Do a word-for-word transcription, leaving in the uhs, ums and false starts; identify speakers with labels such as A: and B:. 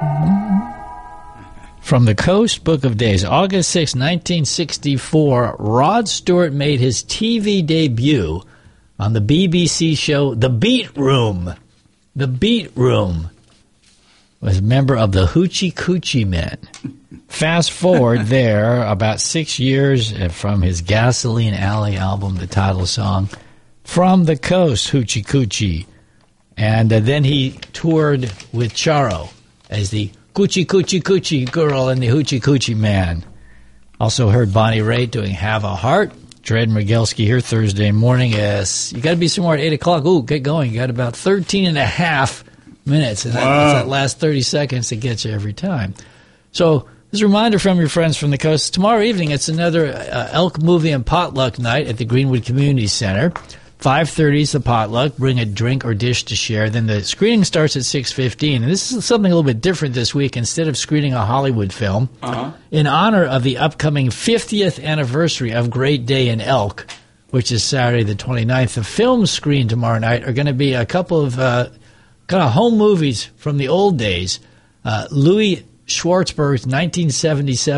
A: From the Coast, Book of Days, August sixth, nineteen sixty-four, Rod Stewart made his T V debut on the B B C show The Beat Room. The Beat Room was a member of the Hoochie Coochie Men. Fast forward there about six years from his Gasoline Alley album, the title song, From the Coast, Hoochie Coochie. And uh, then he toured with Charo as the Coochie Coochie Coochie girl and the Hoochie Coochie Man. Also heard Bonnie Raitt doing Have a Heart. Dred Mrgelski here Thursday morning. As you got to be somewhere at eight o'clock. Ooh, get going. You got about thirteen and a half minutes. And that,
B: wow.
A: that's that last thirty seconds that gets you every time. So this a reminder from your friends from the coast. Tomorrow evening, it's another uh, elk movie and potluck night at the Greenwood Community Center. five thirty is the potluck. Bring a drink or dish to share. Then the screening starts at six fifteen. And this is something a little bit different this week. Instead of screening a Hollywood film, uh-huh. in honor of the upcoming fiftieth anniversary of Great Day in Elk, which is Saturday the twenty-ninth, the films screened tomorrow night are going to be a couple of uh, kind of home movies from the old days. Uh, Louis Schwartzberg's nineteen seventy-seven